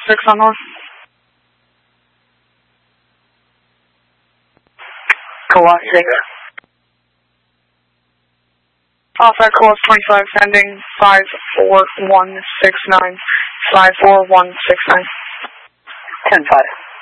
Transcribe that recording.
6 on north. Co-op 6. Alpha co-op 25, sending 54169. 54169. 10-5.